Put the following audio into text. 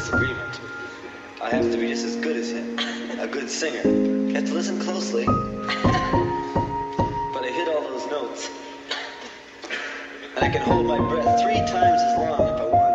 disagreement. I have to be just as good as him, a good singer. You have to listen closely. But I hit all those notes. And I can hold my breath 3 times as long if I want.